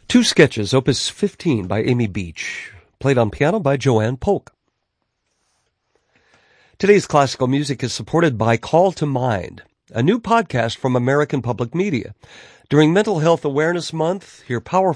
Two sketches, Opus 15 by Amy Beach, played on piano by Joanne Polk. Today's classical music is supported by Call to Mind, a new podcast from American Public Media. During Mental Health Awareness Month, hear powerful